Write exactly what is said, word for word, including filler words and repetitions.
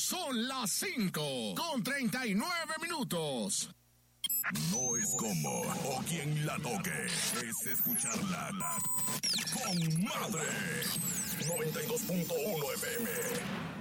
Son las cinco con treinta y nueve minutos. No es como o quien la toque, es escucharla la con madre. noventa y dos punto uno F M.